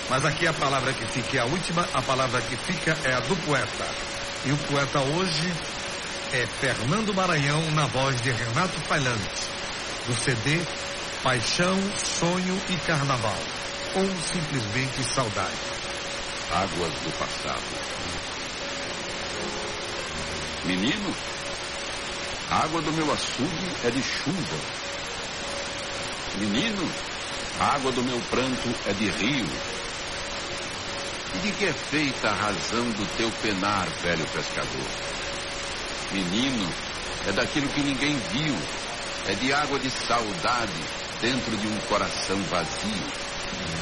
Mas aqui a palavra que fica é a última, a palavra que fica é a do poeta. E o poeta hoje é Fernando Maranhão, na voz de Renato Failante, do CD Paixão, Sonho e Carnaval, ou simplesmente Saudade. Águas do passado. Menino, a água do meu açude é de chuva. Menino, a água do meu pranto é de rio. E de que é feita a razão do teu penar, velho pescador? Menino, é daquilo que ninguém viu, é de água de saudade dentro de um coração vazio.